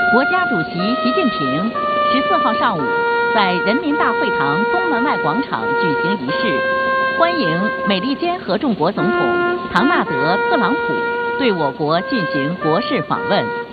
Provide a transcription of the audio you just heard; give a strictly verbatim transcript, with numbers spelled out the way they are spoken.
国家主席习近平十四号上午在人民大会堂东门外广场举行仪式，欢迎美利坚合众国总统唐纳德·特朗普对我国进行国事访问。